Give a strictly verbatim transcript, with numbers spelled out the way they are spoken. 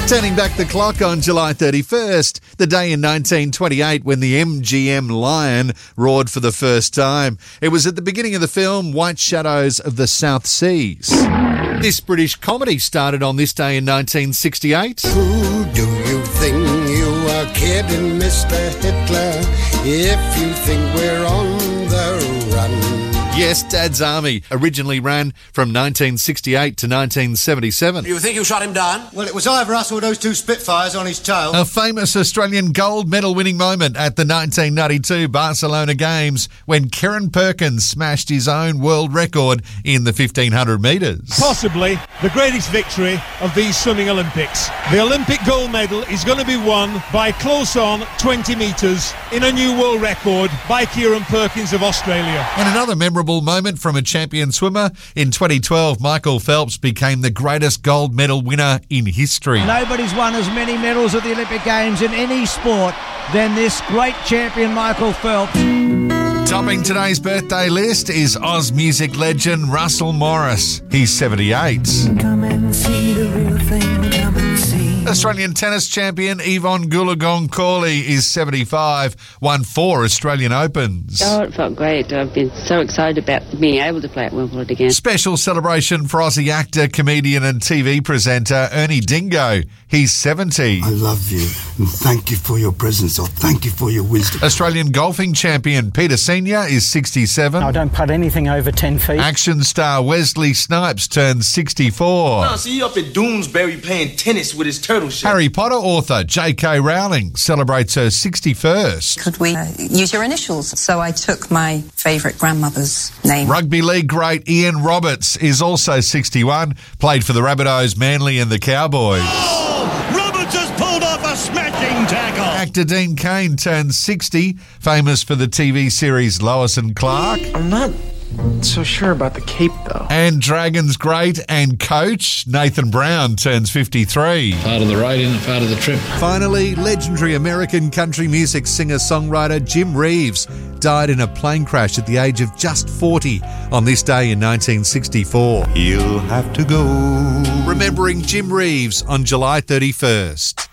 Turning back the clock on July thirty-first, the day in nineteen twenty-eight when the M G M Lion roared for the first time. It was at the beginning of the film White Shadows of the South Seas. This British comedy started on this day in nineteen sixty-eight. Who do you think you are kidding, Mister Hitler, if you think we're on the run? Yes, Dad's Army originally ran from nineteen sixty-eight to nineteen seventy-seven. You think you shot him down? Well, it was either us or those two Spitfires on his tail. A famous Australian gold medal winning moment at the nineteen ninety-two Barcelona Games when Kieran Perkins smashed his own world record in the fifteen hundred metres. Possibly the greatest victory of these swimming Olympics. The Olympic gold medal is going to be won by close on twenty metres in a new world record by Kieran Perkins of Australia. And another memorable moment from a champion swimmer. In twenty twelve, Michael Phelps became the greatest gold medal winner in history. Nobody's won as many medals at the Olympic Games in any sport than this great champion Michael Phelps. Topping today's birthday list is Oz music legend Russell Morris. He's seventy-eight. Come and see the real thing, come and see. Australian tennis champion Yvonne Goolagong-Cawley is seventy-five, won four Australian Opens. Oh, it felt great. I've been so excited about being able to play at Wimbledon again. Special celebration for Aussie actor, comedian and T V presenter Ernie Dingo. He's seventy. I love you and thank you for your presence, or thank you for your wisdom. Australian golfing champion Peter Senior is sixty-seven. I don't putt anything over ten feet. Action star Wesley Snipes turns sixty-four. No, see you up at Doonesbury playing tennis with his turtle shell. Harry Potter author J K Rowling celebrates her sixty-first. Could we uh, use your initials? So I took my favourite grandmother's name. Rugby league great Ian Roberts is also sixty-one, played for the Rabbitohs, Manly and the Cowboys. Oh, Roberts has pulled off a smashing tackle. Actor Dean Cain turns sixty, famous for the T V series Lois and Clark. I'm not so sure about the cape, though. And Dragons great and coach Nathan Brown turns fifty-three. Part of the ride in and part of the trip. Finally, legendary American country music singer-songwriter Jim Reeves died in a plane crash at the age of just forty on this day in nineteen sixty-four. You'll have to go. Remembering Jim Reeves on July thirty-first.